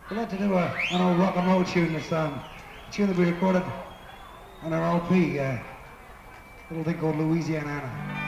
We'd like to do an old rock and roll tune, this tune that we recorded on our LP, a little thing called Louisiana.